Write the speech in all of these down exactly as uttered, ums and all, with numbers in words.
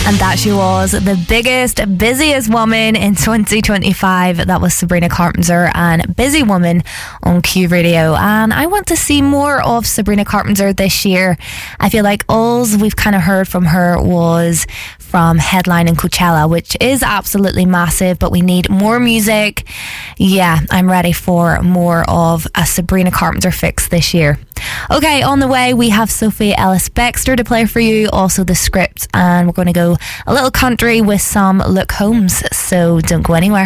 And that she was the biggest, busiest woman in twenty twenty-five. That was Sabrina Carpenter and Busy Woman on Q Radio. And I want to see more of Sabrina Carpenter this year. I feel like all we've kind of heard from her was from headlining Coachella, which is absolutely massive, but we need more music. Yeah, I'm ready for more of a Sabrina Carpenter fix this year. Okay, on the way we have Sophie Ellis-Bextor to play for you, also the script, and we're going to go a little country with some Luke Combs, so don't go anywhere.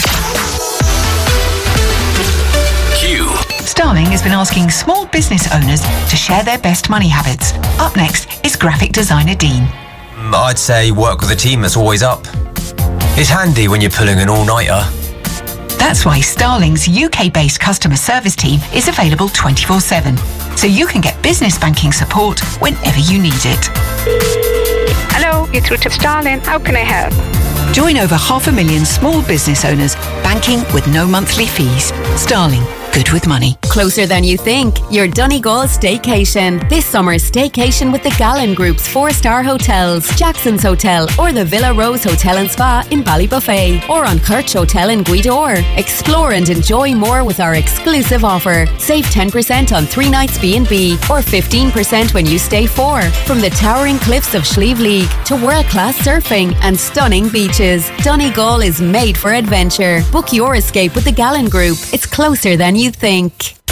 Q. Starling has been asking small business owners to share their best money habits. Up next is graphic designer Dean. I'd say work with a team that's always up. It's handy when you're pulling an all-nighter. That's why Starling's U K-based customer service team is available twenty-four seven, so you can get business banking support whenever you need it. Hello, you're through to Starling. How can I help? Join over half a million small business owners banking with no monthly fees. Starling. Good with money. Closer than you think. Your Donegal staycation. This summer, staycation with the Gallen Group's four-star hotels, Jackson's Hotel, or the Villa Rose Hotel and Spa in Ballybuffet, or on Kirch Hotel in Guidor. Explore and enjoy more with our exclusive offer. Save ten percent on three nights B and B, or fifteen percent when you stay four. From the towering cliffs of Slieve League to world-class surfing and stunning beaches, Donegal is made for adventure. Book your escape with the Gallen Group. It's closer than you think.